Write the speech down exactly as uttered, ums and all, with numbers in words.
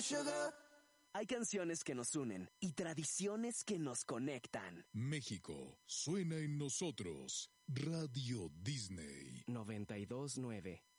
sugar. Hay canciones que nos unen y tradiciones que nos conectan. México suena en nosotros. Radio Disney noventa y dos nueve